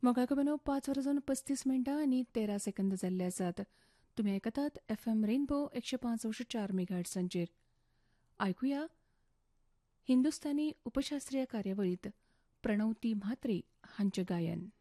मोगाकबनो 5:35 जाल्ले आसात. तुमी आयकतात FM रेनबो 105.4 मेगाहर्ट्झांचेर. आयकुया हिंदुस्थानी उपशास्त्रीय कार्यावळीत प्रणवती म्हात्रे हांचें गायन.